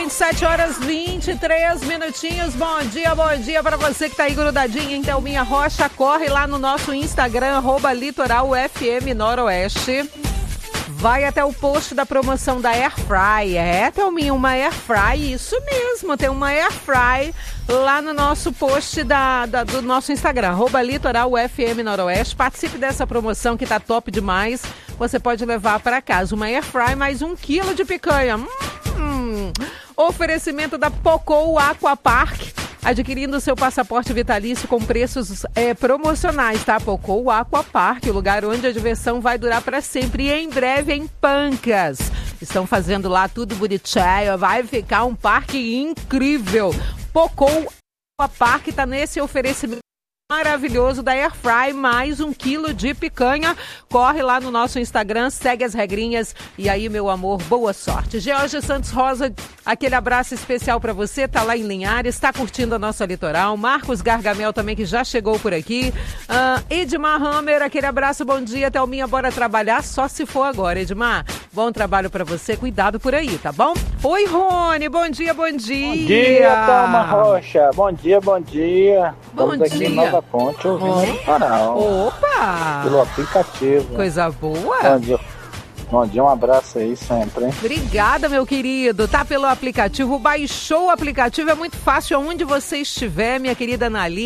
gente, 7h23. Bom dia para você que tá aí grudadinho em Thelminha Rocha. Corre lá no nosso Instagram, @LitoralFM_Noroeste. Vai até o post da promoção da Airfry. Thelminha, uma Airfry, isso mesmo, tem uma Airfry lá no nosso post do nosso Instagram, @LitoralFM_Noroeste. Participe dessa promoção que tá top demais. Você pode levar para casa uma Airfry mais 1 quilo de picanha. Oferecimento da Pocou Aquapark. Adquirindo seu passaporte vitalício com preços promocionais, tá? Pocou Aquapark, o lugar onde a diversão vai durar para sempre. E em breve em Pancas. Estão fazendo lá tudo bonitinho, vai ficar um parque incrível. Pocou Aquapark tá nesse oferecimento maravilhoso da Airfry, mais 1 quilo de picanha. Corre lá no nosso Instagram, segue as regrinhas e aí, meu amor, boa sorte. Georgia Santos Rosa, aquele abraço especial pra você, tá lá em Linhares, tá curtindo a nossa litoral. Marcos Gargamel também, que já chegou por aqui. Edmar Hammer, aquele abraço, bom dia, Thelminha, bora trabalhar, só se for agora, Edmar. Bom trabalho pra você, cuidado por aí, tá bom? Oi, Rony, bom dia. Bom dia, Thelma Rocha, bom dia. Bom Estamos aqui em Nova Ponte, ouvindo o litoral. Opa! Pelo aplicativo. Coisa boa. Bom dia, um abraço aí sempre, hein? Obrigada, meu querido. Tá pelo aplicativo, baixou o aplicativo, é muito fácil, aonde você estiver, minha querida Nali.